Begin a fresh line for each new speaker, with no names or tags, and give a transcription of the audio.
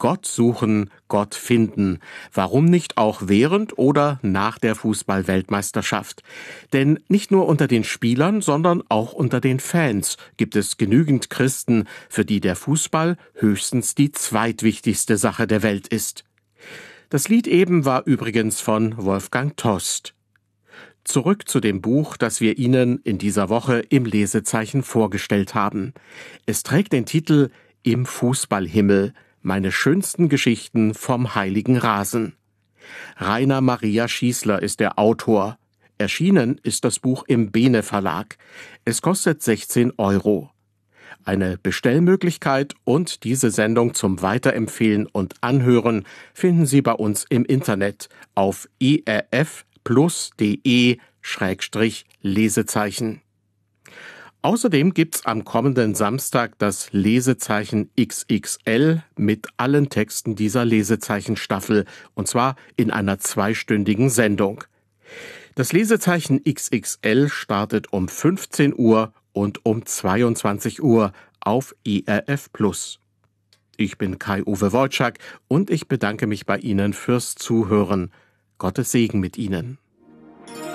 Gott suchen, Gott finden. Warum nicht auch während oder nach der Fußball-Weltmeisterschaft? Denn nicht nur unter den Spielern, sondern auch unter den Fans gibt es genügend Christen, für die der Fußball höchstens die zweitwichtigste Sache der Welt ist. Das Lied eben war übrigens von Wolfgang Tost. Zurück zu dem Buch, das wir Ihnen in dieser Woche im Lesezeichen vorgestellt haben. Es trägt den Titel »Im Fußballhimmel. Meine schönsten Geschichten vom heiligen Rasen«. Rainer Maria Schießler ist der Autor. Erschienen ist das Buch im Bene Verlag. Es kostet 16 €. Eine Bestellmöglichkeit und diese Sendung zum Weiterempfehlen und Anhören finden Sie bei uns im Internet auf erfplus.de/Lesezeichen. Außerdem gibt's am kommenden Samstag das Lesezeichen XXL mit allen Texten dieser Lesezeichenstaffel, und zwar in einer 2-stündigen Sendung. Das Lesezeichen XXL startet um 15 Uhr und um 22 Uhr auf ERF+. Ich bin Kai-Uwe Wojczak und ich bedanke mich bei Ihnen fürs Zuhören. Gottes Segen mit Ihnen.